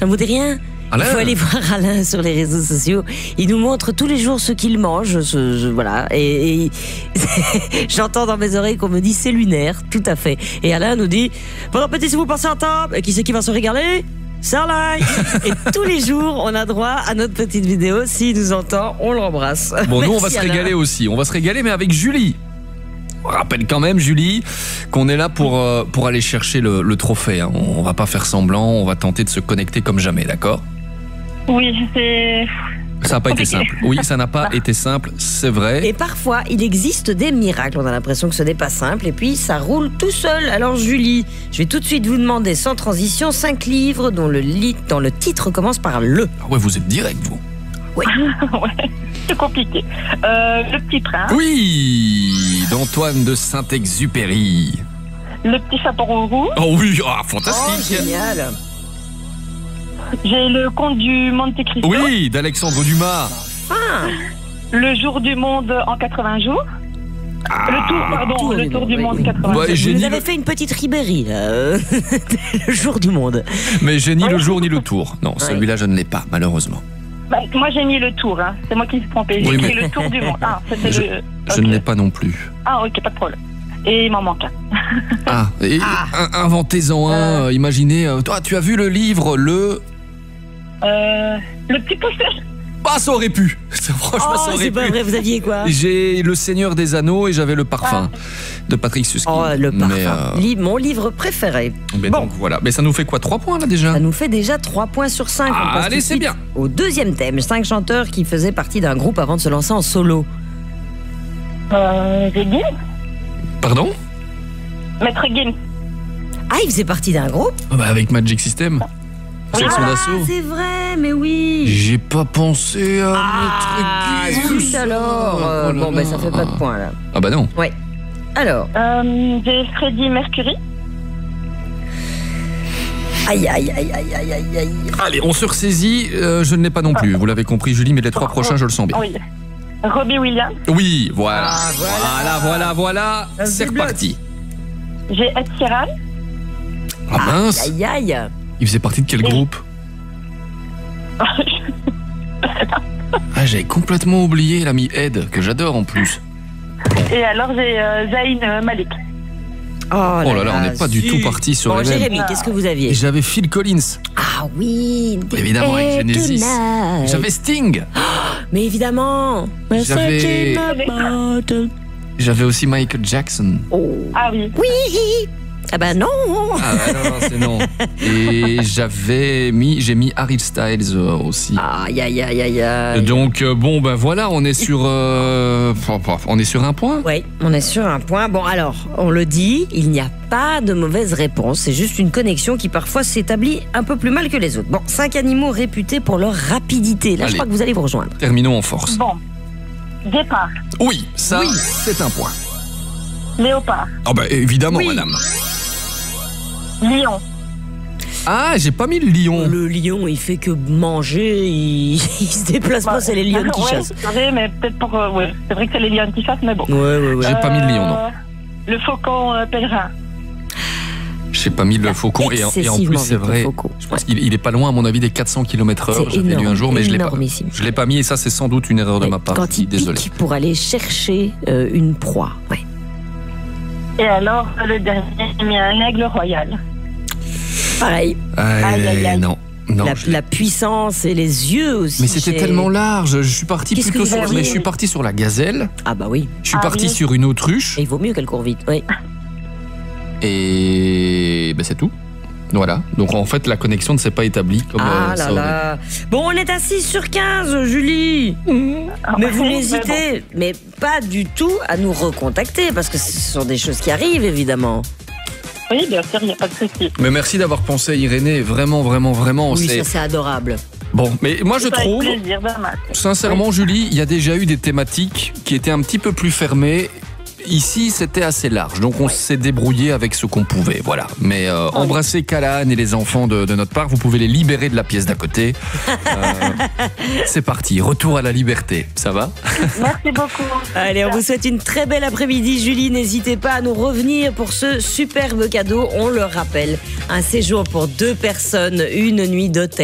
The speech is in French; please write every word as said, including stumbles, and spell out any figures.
Ça vous dit rien ? Alain. Il faut aller voir Alain sur les réseaux sociaux. Il nous montre tous les jours ce qu'il mange. Ce, ce- voilà. Et, et j'entends dans mes oreilles qu'on me dit c'est lunaire. Tout à fait. Et Alain nous dit bon appétit si vous passez à table. Et qui c'est qui va se régaler ? C'est Alain. Et tous les jours, on a droit à notre petite vidéo. S'il nous entend, on l'embrasse. Bon, nous, on va Merci, se Alain. régaler aussi. On va se régaler, mais avec Julie. On rappelle quand même, Julie, qu'on est là pour, euh, pour aller chercher le, le trophée. Hein. On va pas faire semblant, on va tenter de se connecter comme jamais, d'accord ? Oui, c'est... Ça n'a pas été Compliqué. simple. Oui, ça n'a pas été simple, c'est vrai. Et parfois, il existe des miracles. On a l'impression que ce n'est pas simple. Et puis, ça roule tout seul. Alors, Julie, je vais tout de suite vous demander, sans transition, cinq livres dont le, lit, dont le titre commence par le. Ah ouais, vous êtes direct, vous. ouais, c'est compliqué. Euh, le Petit Prince, Oui, d'Antoine de Saint-Exupéry. Le Petit Chaperon Rouge, Oh oui, ah, Oh, fantastique. génial. j'ai Le Conte du Monte Cristo, Oui, d'Alexandre Dumas. Ah, Le Jour du Monde en quatre-vingts jours, le Tour, pardon, Tour le du Tour Monde, du oui, Monde oui. quatre-vingts Ouais, jours. j'ai vous ni nous avez le- fait une petite Ribéry, là. euh, le jour du monde. Mais j'ai ni le jour ni le tour. Non, celui-là, je ne l'ai pas, malheureusement. Bah, moi j'ai mis le Tour, hein. C'est moi qui me suis trompée. J'ai Oui, écrit mais- le Tour du Monde. Ah, c'était Je, le... je ok. ne l'ai pas non plus. Ah, ok, pas de problème. Et il m'en manque un. Ah, et in- inventez-en un. euh, Imaginez, euh, toi, tu as vu le livre, le... Euh, le Petit Poucet. Ah, ça aurait pu. Franchement, Oh, ça aurait c'est pas pu. vrai, vous aviez quoi ? J'ai Le Seigneur des Anneaux et j'avais Le Parfum de Patrick Suski. Oh, le parfum. Mais, euh, Li- mon livre préféré. mais Bon. donc voilà. Mais ça nous fait quoi, trois points là déjà? Ça nous fait déjà trois points sur cinq. Ah, On passe allez, tout de c'est suite bien. Au deuxième thème, cinq chanteurs qui faisaient partie d'un groupe avant de se lancer en solo. Euh, j'ai Gims. Pardon? Maître Gims. Ah, il faisait partie d'un groupe ? Ah bah, avec Magic System. Section Ah, d'assaut. c'est vrai, mais oui. J'ai pas pensé à Ah, Maître Gims. zut alors. Euh, Oh là bon, ben là. ça fait pas de points là. Ah bah non. Ouais. Alors, Euh, j'ai Freddie Mercury. aïe, aïe, aïe, aïe, aïe, aïe, aïe. Allez, on se ressaisit. Euh, je ne l'ai pas non plus. Vous l'avez compris, Julie, mais les trois prochains, je le sens bien. Oui. Robbie Williams. Oui, voilà. Ah, voilà. Voilà, voilà, voilà. Ça se C'est débloque. reparti. J'ai Ed Sheeran. Ah mince. Aïe, aïe. Il faisait partie de quel Oui. groupe? Ah, j'avais complètement oublié l'ami Ed, que j'adore en plus. Et alors j'ai euh, Zayn Malik. Oh Oh là là, on n'est pas du zut. tout parti sur Bon, les mêmes. Jérémy, qu'est-ce que vous aviez ? Et j'avais Phil Collins. Ah oui. Évidemment, avec Genesis. Tonight. J'avais Sting. Mais évidemment. J'avais- J'avais aussi Michael Jackson. Oh. Ah oui. Oui. Ah ben non. Ah ouais, non, non, c'est non. Et j'avais mis, j'ai mis Harry Styles euh, aussi. Aïe, aïe, aïe, aïe, aïe. Donc euh, bon, ben voilà, on est sur, euh, on est sur un point. Oui, on est sur un point. Bon, alors, on le dit, il n'y a pas de mauvaise réponse. C'est juste une connexion qui parfois s'établit un peu plus mal que les autres. Bon, cinq animaux réputés pour leur rapidité. Là, Allez. je crois que vous allez vous rejoindre. Terminons en force. Bon. Départ. Oui, ça, Oui. c'est un point. Léopard. Ah bah évidemment, Oui. madame. Lion. Ah, j'ai pas mis le lion. Le lion, il fait que manger, il, il se déplace pas, c'est les lions qui ouais, chassent. c'est vrai, mais peut-être pour... euh, ouais. C'est vrai que c'est les lions qui chassent, mais bon. Ouais, ouais, ouais. J'ai pas mis le lion, non. Euh, Le faucon euh, pèlerin. J'ai pas mis le faucon et, en- et en Excessivement plus c'est vite, le vrai. faucon. Je pense qu'il il est pas loin à mon avis des quatre cents kilomètres heure. C'est J'avais lu un énorme, jour, mais je l'ai pas. énormissime. Je l'ai pas mis et ça c'est sans doute une erreur de ma part. Quand il Désolé. pique pour aller chercher euh, une proie. Ouais. Et alors, le dernier, j'ai mis un aigle royal. Pareil, Euh, Aïe, aïe, aïe. Non, non. la, je l'ai- la puissance et les yeux aussi. Mais c'était chez- tellement large. Je suis parti Qu'est-ce plutôt que vous sur. avez Mais mis je suis parti sur la gazelle. Ah bah oui. Je suis Ah parti oui. sur une autruche Et il vaut mieux qu'elle court vite. Oui. et ben c'est tout. Voilà. Donc en fait la connexion ne s'est pas établie comme Ah euh, là ça aurait- là. Bon, on est à six sur quinze, Julie. Ah, Mais ouais, vous mais n'hésitez, mais pas du tout à nous recontacter parce que ce sont des choses qui arrivent évidemment. bon. Oui, bien sûr, il n'y a pas de souci. Mais merci d'avoir pensé à Irénée. Vraiment, vraiment, vraiment. Oui, c'est- ça c'est adorable. Bon, mais moi je C'est avec trouve. plaisir, dommage. Sincèrement, Julie, il y a déjà eu des thématiques qui étaient un petit peu plus fermées. Ici, c'était assez large, donc on s'est débrouillé avec ce qu'on pouvait, voilà. Mais euh, embrassez Callahan et les enfants de, de notre part, vous pouvez les libérer de la pièce d'à côté. Euh, c'est parti, retour à la liberté, ça va? Merci beaucoup. Allez, on vous souhaite une très belle après-midi, Julie. N'hésitez pas à nous revenir pour ce superbe cadeau. On le rappelle, un séjour pour deux personnes, une nuit d'hôtel.